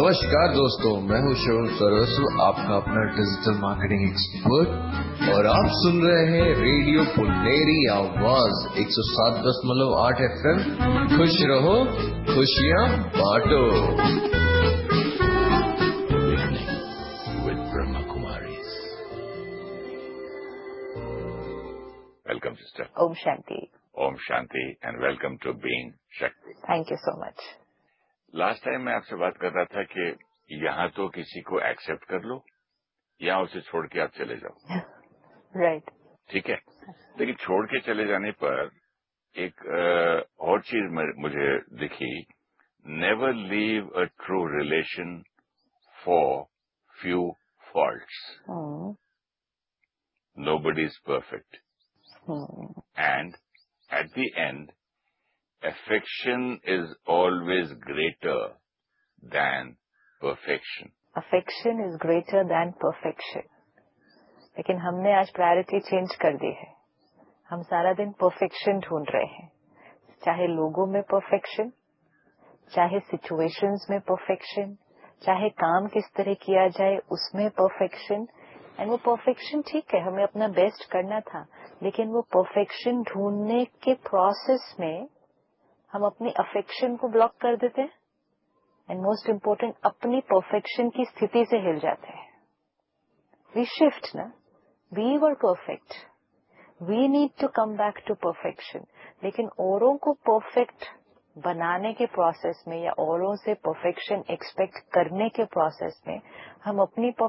नमस्कार दोस्तों, मैं हूं श्रवण सरस्वती, आपका अपना डिजिटल मार्केटिंग एक्सपर्ट, और आप सुन रहे हैं रेडियो पुनेरी आवाज 107.8 FM। खुश रहो, खुशियां बांटो। With Brahma Kumaris. Welcome, sister. Om Shanti. Om Shanti and welcome to Being Shakti. Thank you so much. Last time मैं आपसे बात कर रहा था कि यहाँ तो किसी को एक्सेप्ट कर लो या उसे छोड़ के आप चले जाओ। राइट। ठीक है, लेकिन छोड़ के चले जाने पर एक और चीज मुझे दिखी, never leave a true relation for few faults. Nobody is perfect and at the end affection is always greater than perfection. Affection is greater than perfection. लेकिन हमने आज प्रायोरिटी चेंज कर दी है। हम सारा दिन परफेक्शन ढूंढ रहे हैं, चाहे लोगों में परफेक्शन, चाहे सिचुएशंस में परफेक्शन, चाहे काम किस तरह किया जाए उसमें परफेक्शन। एंड वो परफेक्शन ठीक है, हमें अपना बेस्ट करना था, लेकिन वो परफेक्शन ढूंढने के प्रोसेस में हम अपनी अफेक्शन को ब्लॉक कर देते हैं एंड मोस्ट इम्पोर्टेंट अपनी परफेक्शन की स्थिति से हिल जाते हैं। वी शिफ्ट ना, we were perfect, we need to come back to perfection. लेकिन औरों को परफेक्ट बनाने के प्रोसेस में या औरों से परफेक्शन एक्सपेक्ट करने के प्रोसेस में हम अपनी